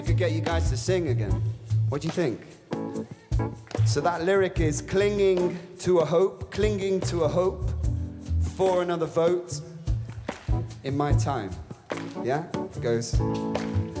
could get you guys to sing again. What do you think? So that lyric is clinging to a hope for another vote in my time. Yeah? It goes...